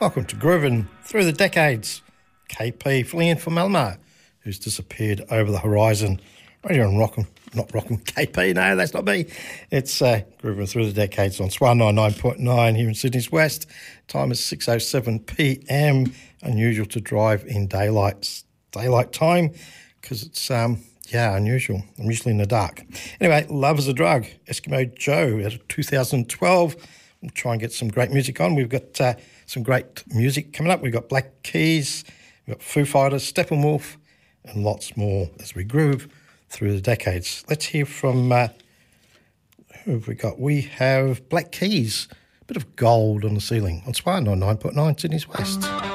Welcome to Groovin' Through the Decades. KP filling in for Malmo, who's disappeared over the horizon. Right here on not Rockin' KP, no, that's not me. It's Groovin' Through the Decades on Swan 99.9 here in Sydney's West. Time is 6:07 p.m. Unusual to drive in daylight time because it's, unusual. I'm usually in the dark. Anyway, Love is a Drug, Eskimo Joe out of 2012. We'll try and get some great music on. We've got some great music coming up. We've got Black Keys, we've got Foo Fighters, Steppenwolf, and lots more as we groove through the decades. Let's hear from, who have we got? We have Black Keys, a bit of gold on the ceiling on Swan on 9.9 Sydney's West.